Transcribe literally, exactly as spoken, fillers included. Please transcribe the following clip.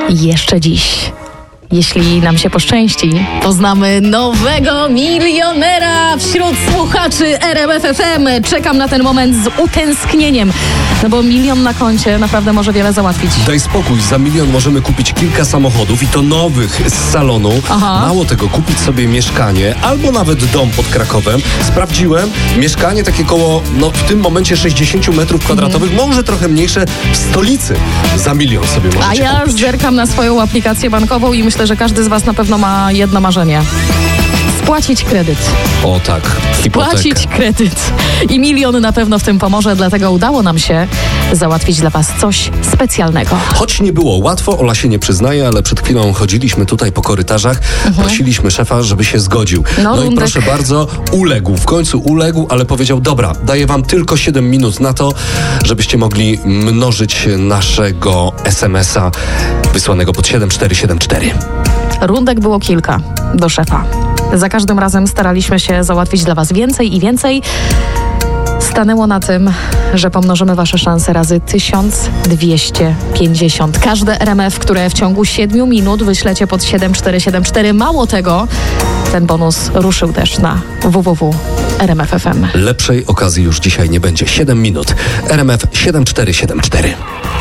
jeszcze dziś. Jeśli nam się poszczęści, poznamy nowego milionera wśród słuchaczy R M F F M. Czekam na ten moment z utęsknieniem, no bo milion na koncie naprawdę może wiele załatwić. Daj spokój, za milion możemy kupić kilka samochodów i to nowych z salonu. Aha. Mało tego, kupić sobie mieszkanie albo nawet dom pod Krakowem. Sprawdziłem, mieszkanie takie koło, no w tym momencie sześćdziesiąt metrów kwadratowych, mm. może trochę mniejsze w stolicy. Za milion sobie możecie A ja kupić. zerkam na swoją aplikację bankową i myślę, że każdy z was na pewno ma jedno marzenie. Spłacić kredyt. O tak, hipotekę. Spłacić kredyt. I milion na pewno w tym pomoże, dlatego udało nam się załatwić dla was coś specjalnego. Choć nie było łatwo, Ola się nie przyznaje, ale przed chwilą chodziliśmy tutaj po korytarzach, mhm. prosiliśmy szefa, żeby się zgodził. No, no i proszę bardzo, uległ, w końcu uległ, ale powiedział, dobra, daję wam tylko siedem minut na to, żebyście mogli mnożyć naszego es em es a wysłanego pod siedem cztery siedem cztery. Rundek było kilka do szefa. Za każdym razem staraliśmy się załatwić dla was więcej i więcej. Stanęło na tym, że pomnożymy wasze szanse razy tysiąc dwieście pięćdziesiąt. Każde R M F, które w ciągu siedmiu minut wyślecie pod siedem cztery siedem cztery. Mało tego, ten bonus ruszył też na w w w kropka r m f kropka f m. Lepszej okazji już dzisiaj nie będzie. siedem minut. R M F siedem cztery siedem cztery.